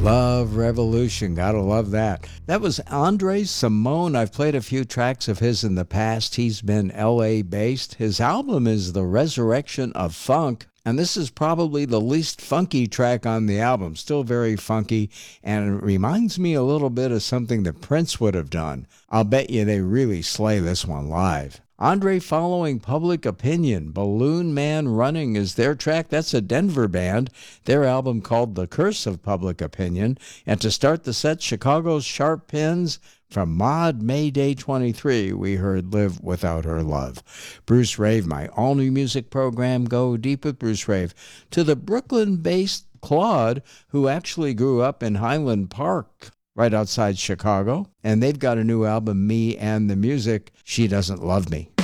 Love Revolution. Gotta love that. That was Andre Simone. I've played a few tracks of his in the past. He's been LA based. His album is The Resurrection of Funk. And this is probably the least funky track on the album. Still very funky, and it reminds me a little bit of something that Prince would have done. I'll bet you they really slay this one live. Andre following Public Opinion. Balloon Man Running is their track. That's a Denver band. Their album called The Curse of Public Opinion. And to start the set, Chicago's Sharp Pins. From Maud Mayday 23, we heard Live Without Her Love. Bruce Rave, my all-new music program, Go Deep with Bruce Rave. To the Brooklyn-based Claude, who actually grew up in Highland Park, right outside Chicago. And they've got a new album, Me and the Music, She Doesn't Love Me.